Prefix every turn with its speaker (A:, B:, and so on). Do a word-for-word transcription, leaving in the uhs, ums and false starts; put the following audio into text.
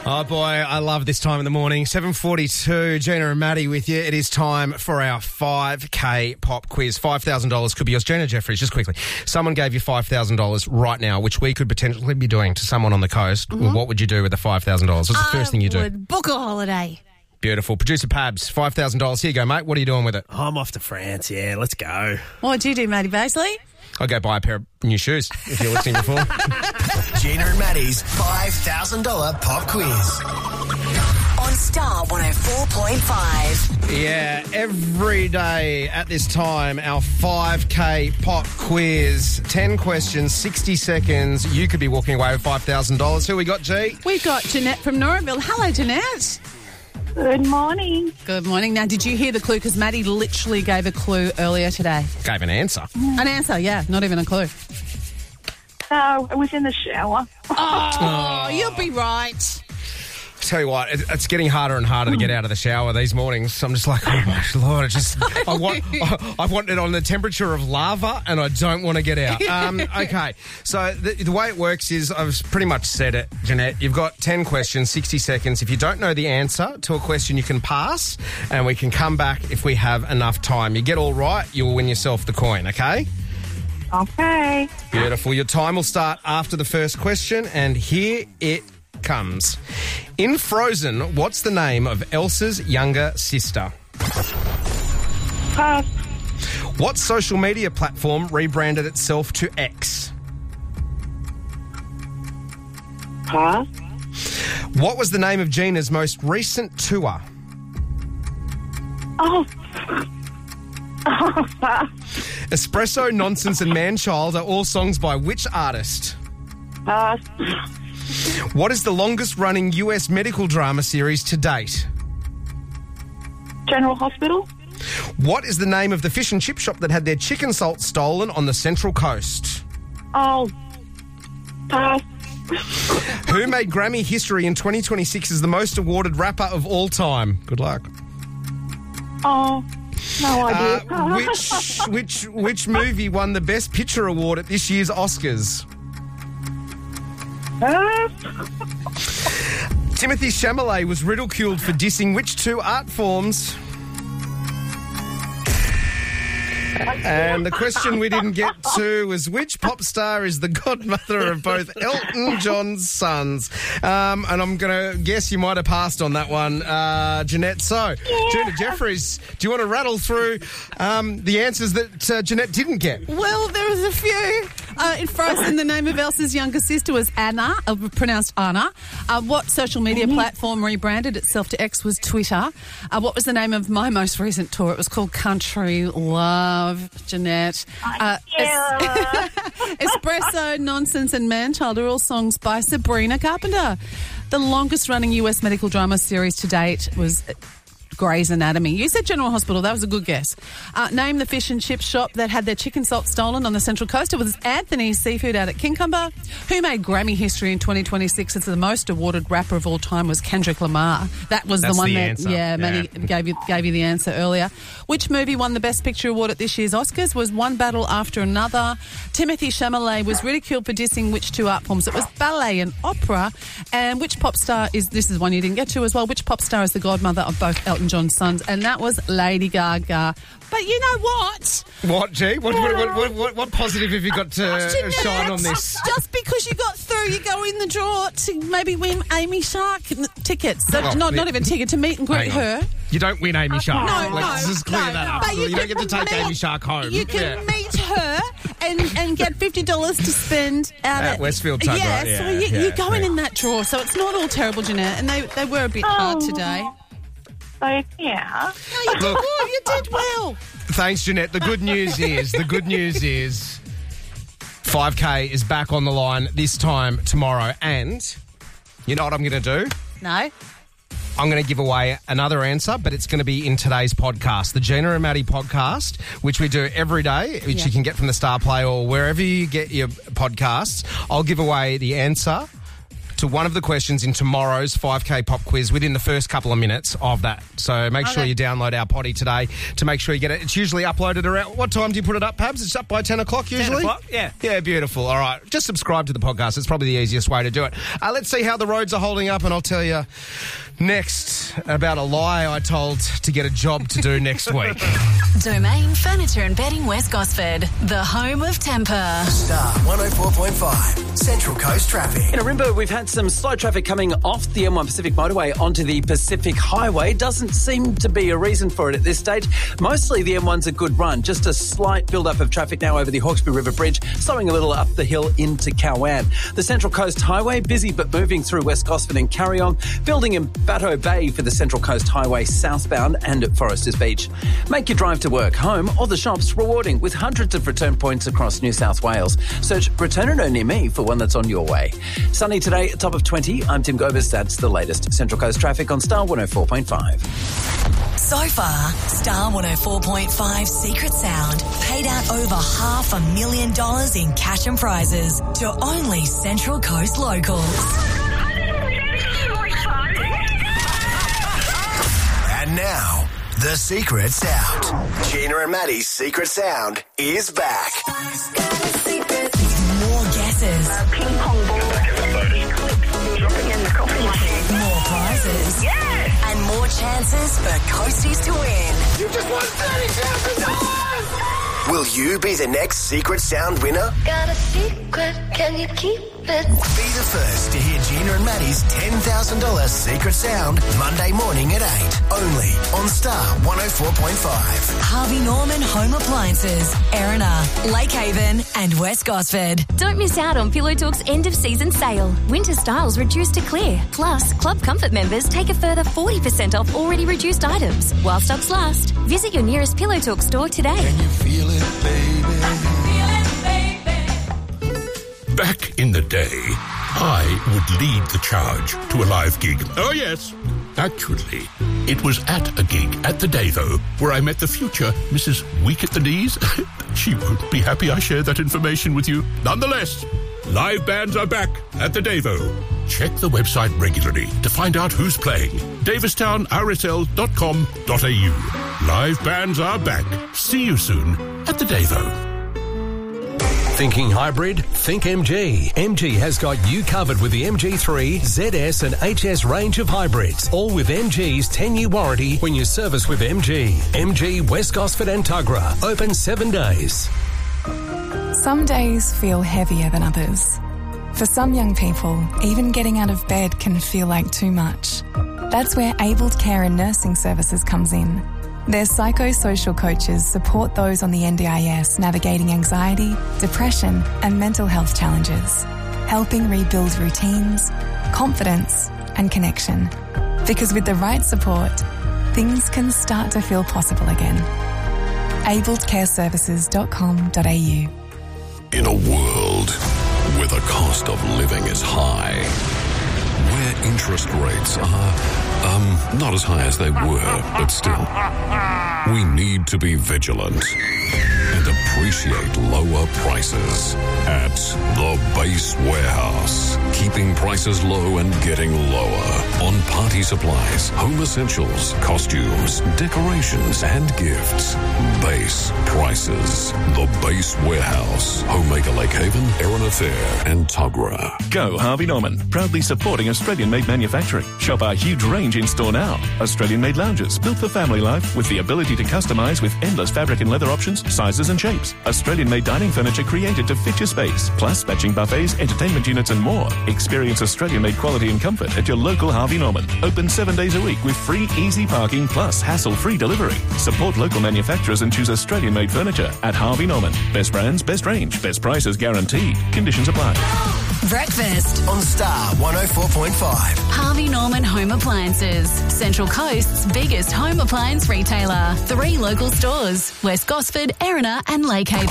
A: Oh, boy, I love this time in the morning. seven forty-two, Gina and Maddie with you. It is time for our five K pop quiz. five thousand dollars could be yours. Gina Jeffries, just quickly. Someone gave you five thousand dollars right now, which we could potentially be doing to someone on the coast. Mm-hmm. Well, what would you do with the five thousand dollars? What's the
B: I
A: first thing you do?
B: I would book a holiday.
A: Beautiful. Producer Pabs, five thousand dollars. Here you go, mate. What are you doing with it?
C: I'm off to France, yeah. Let's go.
B: What do you do, Maddie Basley?
A: I'll go buy a pair of new shoes, if you're listening before.
D: Gina and Maddie's five thousand dollars pop quiz.
E: On Star one oh four point five.
A: Yeah, every day at this time, our five K pop quiz. ten questions, sixty seconds. You could be walking away with five thousand dollars. Who we got, G?
B: We've got Jeanette from Norahville. Hello, Jeanette.
F: Good morning.
B: Good morning. Now, did you hear the clue? Because Maddie literally gave a clue earlier today.
A: Gave an answer.
B: An answer, yeah. Not even a clue.
F: No, I was in the shower.
B: Oh, you'll be right.
A: Tell you what, it, it's getting harder and harder to get out of the shower these mornings. I'm just like, oh my Lord, I just, I want, I, I want it on the temperature of lava and I don't want to get out. Um, okay, so the, the way it works is, I've pretty much said it, Jeanette. You've got ten questions, sixty seconds. If you don't know the answer to a question, you can pass and we can come back if we have enough time. You get all right, you'll win yourself the coin, okay?
F: Okay.
A: Beautiful. Your time will start after the first question and here it comes. In Frozen, what's the name of Elsa's younger sister?
F: Pass.
A: What social media platform rebranded itself to X?
F: Pass.
A: What was the name of Gina's most recent tour?
F: Oh. Oh, pass.
A: Espresso, Nonsense and Manchild are all songs by which artist?
F: Pass.
A: What is the longest running U S medical drama series to date?
F: General Hospital.
A: What is the name of the fish and chip shop that had their chicken salt stolen on the Central Coast?
F: Oh. Pass.
A: Who made Grammy history in twenty twenty-six as the most awarded rapper of all time? Good luck.
F: Oh. No idea.
A: Uh, which which which movie won the Best Picture award at this year's Oscars?
F: Pass.
A: Timothy Chalamet was ridiculed for dissing which two art forms? And the question we didn't get to was which pop star is the godmother of both Elton John's sons? Um, and I'm going to guess you might have passed on that one, uh, Jeanette. So,
F: Yeah.
A: Gina Jeffries, do you want to rattle through um, the answers that uh, Jeanette didn't get?
B: Well, there was a few. Uh, in Frozen, the name of Elsa's younger sister was Anna, uh, pronounced Anna. Uh, what social media platform rebranded itself to X was Twitter. Uh, what was the name of my most recent tour? It was called Country Love, Jeanette. Uh,
F: Yeah.
B: es- Espresso, Nonsense and Manchild are all songs by Sabrina Carpenter. The longest running U S medical drama series to date was Grey's Anatomy. You said General Hospital. That was a good guess. Uh, name the fish and chip shop that had their chicken salt stolen on the Central Coast. It was Anthony's Seafood out at Kincumber. Who made Grammy history in twenty twenty-six as the most awarded rapper of all time was Kendrick Lamar. That was
A: That's
B: the one
A: the
B: that,
A: answer.
B: yeah, Manny
A: Yeah.
B: gave you gave you the answer earlier. Which movie won the Best Picture award at this year's Oscars? Was One Battle After Another. Timothy Chalamet was ridiculed for dissing which two art forms? It was ballet and opera. And which pop star is, this is one you didn't get to as well, which pop star is the godmother of both Elton John's sons? And that was Lady Gaga. But you know what?
A: What, G? What, what, what, what, what, what positive have you got to
B: Jeanette,
A: shine on this?
B: Just because you got through, you go in the draw to maybe win Amy Shark n- tickets. So,
A: Oh,
B: not,
A: yeah.
B: not even ticket, to meet and greet
A: Hang on.
B: her.
A: You don't win Amy Shark.
B: No,
A: like,
B: no,
A: let's just clear
B: no,
A: that up.
B: but
A: You,
B: you
A: don't get to
B: can
A: take
B: meet-
A: Amy Shark home.
B: You can
A: Yeah.
B: meet her and, and get fifty dollars to spend out
A: At Westfield Tug,
B: yeah,
A: right? Yeah,
B: so you,
A: yeah,
B: you're going
A: yeah.
B: in that draw. So it's not all terrible, Jeanette. And they, they were a bit hard
F: Oh.
B: today.
F: So, yeah.
B: No, you did
A: Look.
B: well. You did well.
A: Thanks, Jeanette. The good news is, the good news is five K is back on the line this time tomorrow. And you know what I'm going to do?
B: No.
A: I'm going to give away another answer, but it's going to be in today's podcast, the Gina and Maddie podcast, which we do every day, which
B: Yeah.
A: you can get from the Star Play or wherever you get your podcasts. I'll give away the answer to one of the questions in tomorrow's five K pop quiz within the first couple of minutes of that. So make sure
B: Okay.
A: you download our potty today to make sure you get it. It's usually uploaded around... What time do you put it up, Pabs? It's up by ten o'clock usually?
C: ten o'clock, yeah.
A: Yeah, beautiful. All right. Just subscribe to the podcast. It's probably the easiest way to do it. Uh, let's see how the roads are holding up, and I'll tell you next about a lie I told to get a job to do next week.
E: Domain Furniture and Bedding West Gosford, the home of temper.
D: Star one oh four point five, Central Coast Traffic.
G: In Arimba, we've had some slow traffic coming off the M one Pacific motorway onto the Pacific Highway. Doesn't seem to be a reason for it at this stage. Mostly the M one's a good run. Just a slight build-up of traffic now over the Hawkesbury River Bridge, slowing a little up the hill into Cowan. The Central Coast Highway, busy but moving through West Gosford and Carryong, building in Batteau Bay for the Central Coast Highway southbound and at Foresters Beach. Make your drive to work, home or the shops rewarding with hundreds of return points across New South Wales. Search Return and Earn near me for one that's on your way. Sunny today, top of twenty. I'm Tim Gobers. That's the latest. Central Coast traffic on Star one oh four point five.
E: So far, Star one oh four point five Secret Sound paid out over half a million dollars in cash and prizes to only Central Coast locals.
D: And now, the secret's out. Gina and Maddie's Secret Sound is back.
E: More guesses,
F: Ping pong ball. Dropping in the coffee machine.
E: more prizes,
F: Yes!
E: and more chances for Coasties to win.
D: You just won thirty thousand dollars! Will you be the next Secret Sound winner?
H: Got a secret, can you keep it?
D: Be the first to hear Gina and Maddie's ten thousand dollars Secret Sound Monday morning at eight. Only on Star one oh four point five.
E: Harvey Norman Home Appliances, Erina, Lake Haven, and West Gosford.
H: Don't miss out on Pillow Talk's end of season sale. Winter styles reduced to clear. Plus, Club Comfort members take a further forty percent off already reduced items while stocks last. Visit your nearest Pillow Talk store today.
I: Back in the day, I would lead the charge to a live gig. Oh, yes. Actually, it was at a gig at the Davo where I met the future Missus Weak at the Knees. She won't be happy I share that information with you. Nonetheless, live bands are back at the Davo. Check the website regularly to find out who's playing. davistown r s l dot com dot a u. Live bands are back. See you soon at the Davo.
J: Thinking hybrid? Think M G. M G has got you covered with the M G three, Z S and H S range of hybrids, all with M G's ten-year warranty when you service with M G. M G West Gosford and Tuggerah. Open seven days.
K: Some days feel heavier than others. For some young people, even getting out of bed can feel like too much. That's where Abled Care and Nursing Services comes in. Their psychosocial coaches support those on the N D I S navigating anxiety, depression, and mental health challenges, helping rebuild routines, confidence, and connection. Because with the right support, things can start to feel possible again. abled care services dot com dot a u.
I: In a world where the cost of living is high, where interest rates are, um, not as high as they were, but still, we need to be vigilant and appreciate lower prices at the Base Warehouse. Keeping prices low and getting lower on party supplies, home essentials, costumes, decorations, and gifts. Base prices. The Base Warehouse. Homemaker Lake Haven, Erina Fair, and Tuggerah.
L: Go Harvey Norman, proudly supporting Australian-made manufacturing. Shop our huge range in store now. Australian-made lounges built for family life with the ability to customize with endless fabric and leather options, sizes and shapes. Australian-made dining furniture created to fit your space, plus matching buffets, entertainment units and more. Experience Australian-made quality and comfort at your local Harvey Norman. Open seven days a week with free easy parking plus hassle-free delivery. Support local manufacturers and choose Australian-made furniture at Harvey Norman. Best brands, best range, best prices guaranteed. Conditions apply.
E: Breakfast
D: on Star one oh four point five.
E: Harvey Norman Home Appliances, Central Coast's biggest home appliance retailer. Three local stores, West Gosford, Erina and Lake Haven.